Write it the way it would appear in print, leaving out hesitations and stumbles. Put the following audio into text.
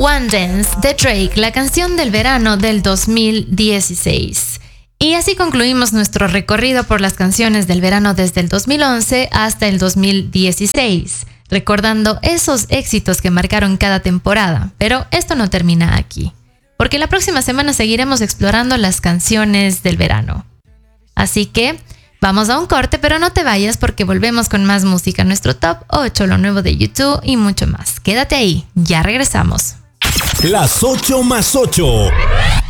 One Dance de Drake, la canción del verano del 2016. Y así concluimos nuestro recorrido por las canciones del verano desde el 2011 hasta el 2016, recordando esos éxitos que marcaron cada temporada. Pero esto no termina aquí, porque la próxima semana seguiremos explorando las canciones del verano. Así que vamos a un corte, pero no te vayas porque volvemos con más música, nuestro Top 8, lo nuevo de YouTube y mucho más. Quédate ahí, ya regresamos. Las 8 más 8.